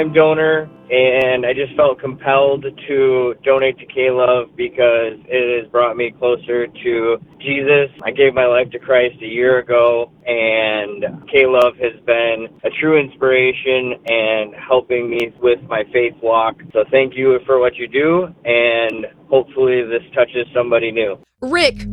I'm donor, and I just felt compelled to donate to K-Love because it has brought me closer to Jesus. I gave my life to Christ a year ago, and K-Love has been a true inspiration and helping me with my faith walk. So thank you for what you do, and hopefully this touches somebody new. Rick,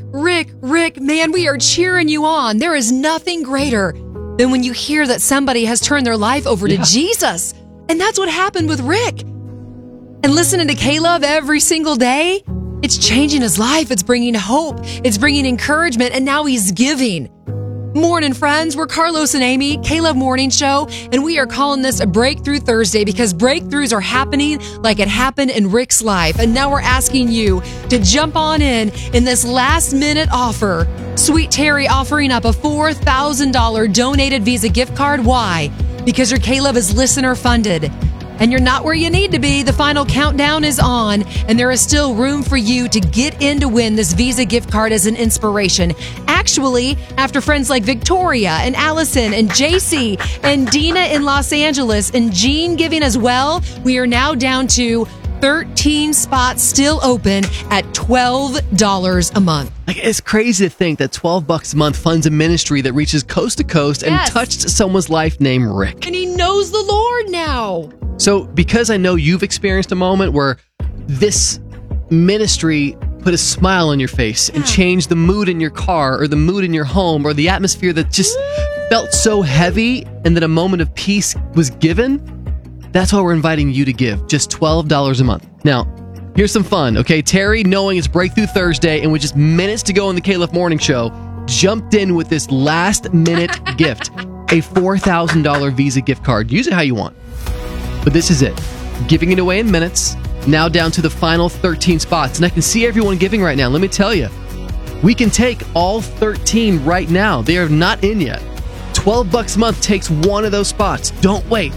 man, we are cheering you on. There is nothing greater than when you hear that somebody has turned their life over to Jesus. And that's what happened with Rick. And listening to K-Love every single day, it's changing his life. It's bringing hope. It's bringing encouragement. And now he's giving. Morning, friends. We're Carlos and Amy, K-Love Morning Show, and we are calling this a Breakthrough Thursday because breakthroughs are happening like it happened in Rick's life. And now we're asking you to jump on in this last-minute offer. Sweet Terry offering up a $4,000 donated Visa gift card. Why? Because your K-Love is listener-funded. And you're not where you need to be. The final countdown is on, and there is still room for you to get in to win this Visa gift card as an inspiration. Actually, after friends like Victoria and Allison and JC and Dina in Los Angeles and Jean giving as well, we are now down to 13 spots still open at $12 a month. Like, it's crazy to think that $12 a month funds a ministry that reaches coast to coast and touched someone's life named Rick. And he knows the Lord now. So, because I know you've experienced a moment where this ministry put a smile on your face and changed the mood in your car or the mood in your home or the atmosphere that just felt so heavy and that a moment of peace was given, that's why we're inviting you to give just $12 a month. Now, here's some fun, okay? Terry, knowing it's Breakthrough Thursday and with just minutes to go on the K-Love Morning Show, jumped in with this last-minute gift, a $4,000 Visa gift card. Use it how you want. But this is it. Giving it away in minutes. Now down to the final 13 spots. And I can see everyone giving right now. Let me tell you, we can take all 13 right now. They are not in yet. $12 a month takes one of those spots. Don't wait.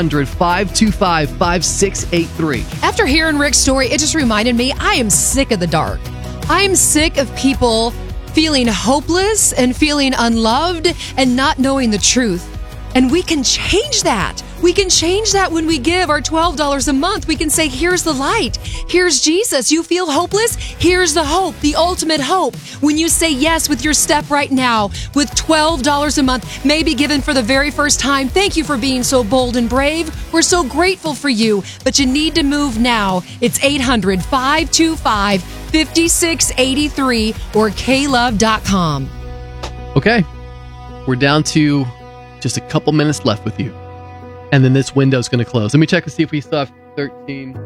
800-525-5683. After hearing Rick's story, it just reminded me, I am sick of the dark. I am sick of people feeling hopeless and feeling unloved and not knowing the truth. And we can change that. We can change that when we give our $12 a month. We can say, here's the light. Here's Jesus. You feel hopeless? Here's the hope, the ultimate hope. When you say yes with your step right now, with $12 a month, maybe given for the very first time, thank you for being so bold and brave. We're so grateful for you, but you need to move now. It's 800-525-5683 or klove.com. Okay. We're down to just a couple minutes left with you. And then this window's going to close. Let me check and see if we still have 13.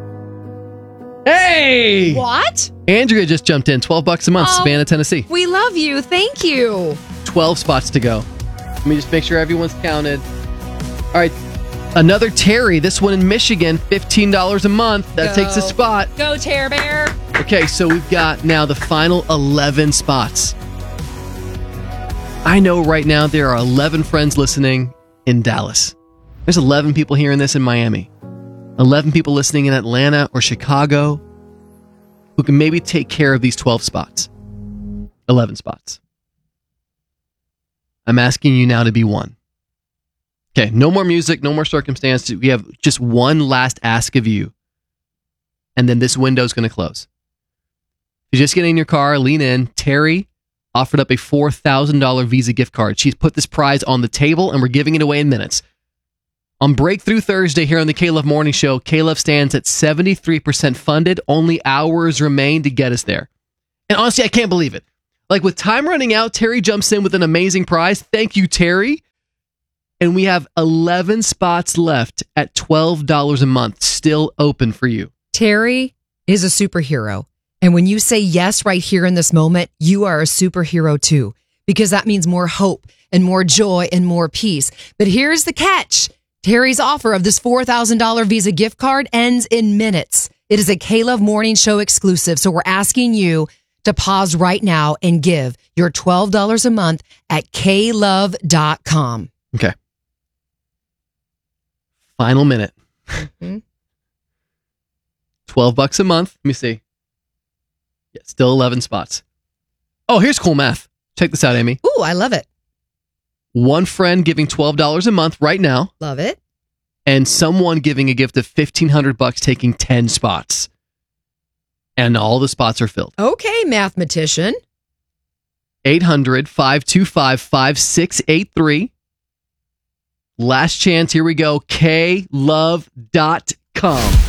Hey! What? Andrea just jumped in. $12 a month, Savannah, Tennessee. We love you. Thank you. 12 spots to go. Let me just make sure everyone's counted. All right. Another Terry, this one in Michigan, $15 a month. That takes a spot. Go, Terror Bear. Okay, so we've got now the final 11 spots. I know right now there are 11 friends listening in Dallas. There's 11 people hearing this in Miami. 11 people listening in Atlanta or Chicago who can maybe take care of these 12 spots. 11 spots. I'm asking you now to be one. Okay, no more music, no more circumstance. We have just one last ask of you. And then this window's going to close. You just get in your car, lean in. Terry offered up a $4,000 Visa gift card. She's put this prize on the table and we're giving it away in minutes. On Breakthrough Thursday here on the K-Love Morning Show, K-Love stands at 73% funded. Only hours remain to get us there. And honestly, I can't believe it. Like, with time running out, Terry jumps in with an amazing prize. Thank you, Terry. And we have 11 spots left at $12 a month, still open for you. Terry is a superhero. And when you say yes right here in this moment, you are a superhero too, because that means more hope and more joy and more peace. But here's the catch. Terry's offer of this $4,000 Visa gift card ends in minutes. It is a K-Love Morning Show exclusive, so we're asking you to pause right now and give your $12 a month at klove.com. Okay. Final minute. Mm-hmm. $12 a month. Let me see. Yeah, still 11 spots. Oh, here's cool math. Check this out, Amy. Ooh, I love it. One friend giving $12 a month right now. Love it. and someone giving a gift of $1,500 taking 10 spots. And all the spots are filled. Okay, mathematician. 800-525-5683. Last chance. Here we go. klove.com.